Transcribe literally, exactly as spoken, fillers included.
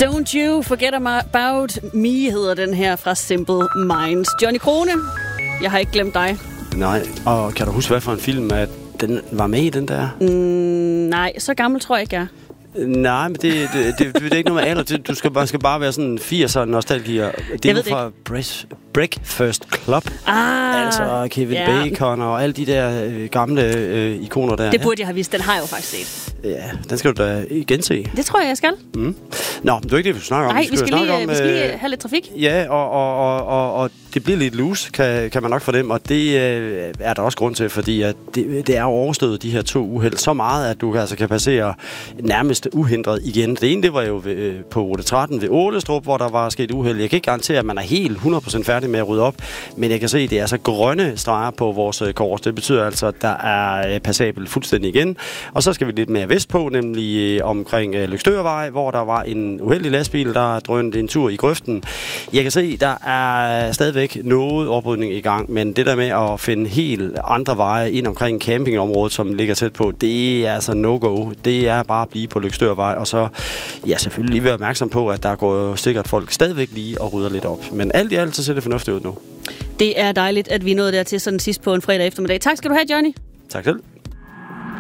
Don't You Forget About Me hedder den her fra Simple Minds. Johnny Krone, jeg har ikke glemt dig. Nej, og kan du huske, hvad for en film, at den var med i den der? Mm, nej, så gammel tror jeg ikke, jeg Nej, men det, det, det, det er ikke noget med alder. Du skal, man skal bare være sådan firser nostalgier. Det er jo fra Breakfast Breakfast Club. Ah, altså Kevin ja. Bacon og alle de der øh, gamle øh, ikoner der. Det burde jeg have vist. Den har jeg jo faktisk set. Ja, den skal du da gense. Det tror jeg, jeg skal. Mm. Nå, men det er ikke det, vi skal snakke om. Nej, vi skal, vi skal, lige, om, vi skal lige have lidt trafik. Ja, og, og, og, og, og det bliver lidt loose, kan, kan man nok fornemme, og det øh, er der også grund til, fordi at det, det er overstået, de her to uheld, så meget, at du altså kan passere nærmest uhindret igen. Det ene, det var jo ved, på rute tretten ved Ålestrup, hvor der var sket uheld. Jeg kan ikke garantere, at man er helt hundrede procent færdig med at rydde op, men jeg kan se, at det er altså grønne streger på vores kors. Det betyder altså, at der er passabelt fuldstændig igen. Og så skal vi lidt mere vestpå, nemlig omkring Lykstørvej, hvor der var en uheldig lastbil, der drønede en tur i grøften. Jeg kan se, der er stadigvæk noget oprydning i gang, men det der med at finde helt andre veje ind omkring campingområdet, som ligger tæt på, det er altså no-go. Det er bare at blive på Lykstørvej, og så ja, selvfølgelig lige være opmærksom på, at der går sikkert folk stadigvæk lige og rydder lidt op. Men alt i alt, så ser det fornuftigt ud nu. Det er dejligt, at vi nåede dertil sådan sidst på en fredag eftermiddag. Tak skal du have, Johnny. Tak selv.